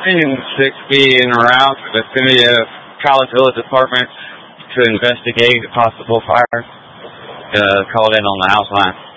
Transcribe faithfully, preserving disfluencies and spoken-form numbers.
And six be en route to the vicinity of College Village Apartments to investigate a possible fire. Uh, called in on the house line.